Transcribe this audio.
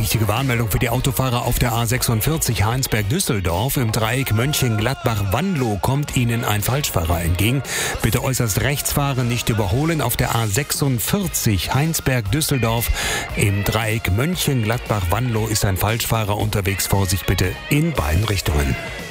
Wichtige Warnmeldung für die Autofahrer auf der A46 Heinsberg-Düsseldorf. Im Dreieck Mönchengladbach-Wanlo kommt Ihnen ein Falschfahrer entgegen. Bitte äußerst rechts fahren, nicht überholen. Auf der A46 Heinsberg-Düsseldorf im Dreieck Mönchengladbach-Wanlo ist ein Falschfahrer unterwegs. Vorsicht bitte in beiden Richtungen.